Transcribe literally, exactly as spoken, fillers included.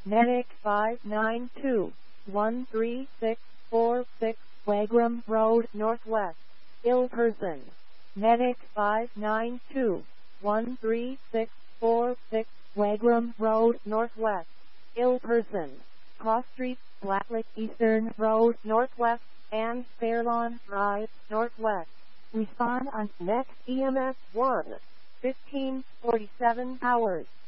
Medic five nine two, one three six four six, Wagram Road Northwest, ill person. Medic five nine two, one three six four six, Wagram Road Northwest, ill person. Cross Street, Blacklick Eastern Road Northwest, and Fairlawn Drive Northwest. Respond on next E M S one, fifteen forty-seven hours.